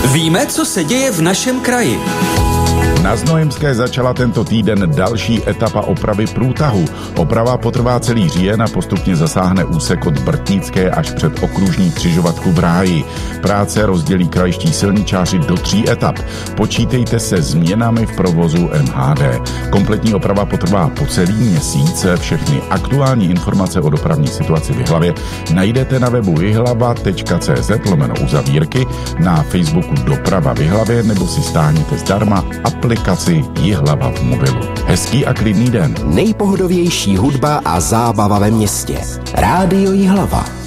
Víme, co se děje v našem kraji. Na Znojemské začala tento týden další etapa opravy průtahu. Oprava potrvá celý říjen a postupně zasáhne úsek od Brtnické až před okružní křižovatku v Ráji. Práce rozdělí krajští silničáři do 3 etap. Počítejte se změnami v provozu MHD. Kompletní oprava potrvá po celý měsíc. Všechny aktuální informace o dopravní situaci v Jihlavě najdete na webu jihlava.cz/uzavírky, na Facebooku Doprava v Jihlavě nebo si stáhněte zdarma aplikaci Jihlava v mobilu. Hezký a klidný den. Nejpohodovější hudba a zábava ve městě. Rádio Jihlava.